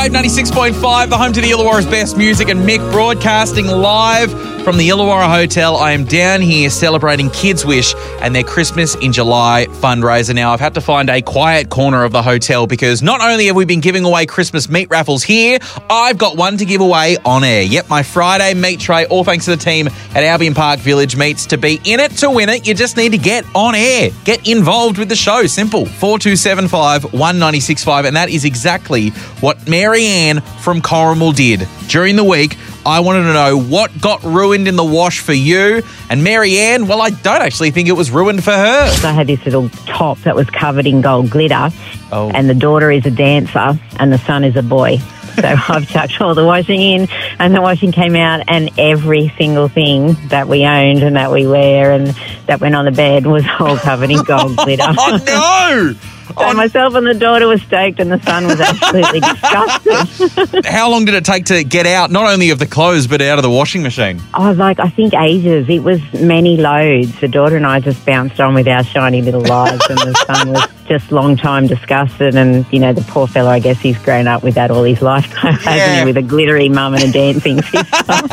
Wave 96.5, the home to the Illawarra's best music, and Mick broadcasting live from the Illawarra Hotel. I am down here celebrating Kids Wish and their Christmas in July fundraiser. Now, I've had to find a quiet corner of the hotel because not only have we been giving away Christmas meat raffles here, I've got one to give away on air. Yep, my Friday meat tray, all thanks to the team at Albion Park Village Meats. To be in it to win it, you just need to get on air. Get involved with the show. Simple. 4275 1965, and that is exactly what Mary Ann from Corrimal did. During the week, I wanted to know what got ruined in the wash for you. And Mary Ann, well, I don't actually think it was ruined for her. So I had this little top that was covered in gold glitter, and the daughter is a dancer and the son is a boy. So I've chucked all the washing in, and the washing came out, and every single thing that we owned and that we wear and that went on the bed was all covered in gold glitter. Oh, no! So myself and the daughter were stoked, and the son was absolutely disgusted. How long did it take to get out, not only of the clothes, but out of the washing machine? I think ages. It was many loads. The daughter and I just bounced on with our shiny little lives, and the son was just long time disgusted. And, you know, the poor fellow, I guess he's grown up with that all his lifetime, hasn't he, with a glittery mum and a dancing sister.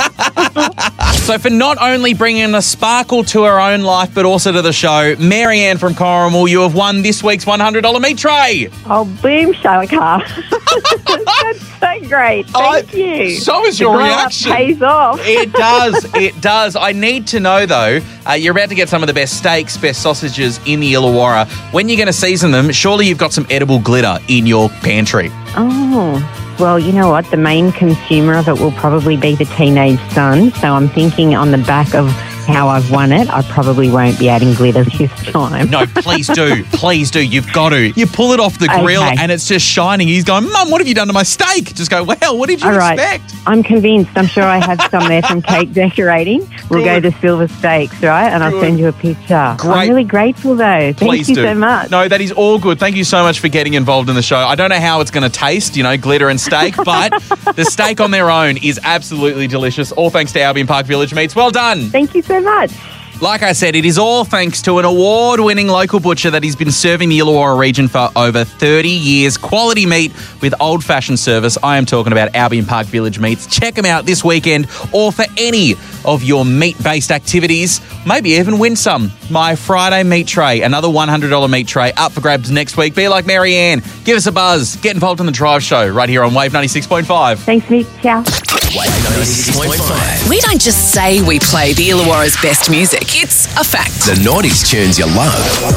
So for not only bringing a sparkle to her own life, but also to the show, Mary Ann from Corrimal, you have won this week's $100 meat tray. Oh, boom shakalaka. That's so great. Thank you. So is your reaction. It pays off. It does. It does. I need to know, though, you're about to get some of the best steaks, best sausages in the Illawarra. When you're going to season them, surely you've got some edible glitter in your pantry. Oh, well, you know what? The main consumer of it will probably be the teenage son. So I'm thinking on the back of how I've won it, I probably won't be adding glitter this time. No, please do. Please do. You've got to. You pull it off the grill and it's just shining. He's going, Mum, what have you done to my steak? Just go, well, what did you expect? I'm convinced. I'm sure I have some there from cake decorating. We'll go to Silver Steaks, right? And I'll send you a picture. Great. I'm really grateful, though. Thank you so much. No, that is all good. Thank you so much for getting involved in the show. I don't know how it's going to taste, you know, glitter and steak, but the steak on their own is absolutely delicious. All thanks to Albion Park Village Meats. Well done. Thank you so much. Like I said, it is all thanks to an award-winning local butcher that has been serving the Illawarra region for over 30 years. Quality meat with old-fashioned service. I am talking about Albion Park Village Meats. Check them out this weekend or for any of your meat-based activities. Maybe even win some. My Friday meat tray, another $100 meat tray up for grabs next week. Be like Mary Ann. Give us a buzz. Get involved in the Drive Show right here on Wave 96.5. Thanks, Nick. Ciao. Wave 96.5. We don't just say we play the Illawarra's best music. It's a fact. The 90s tunes you love.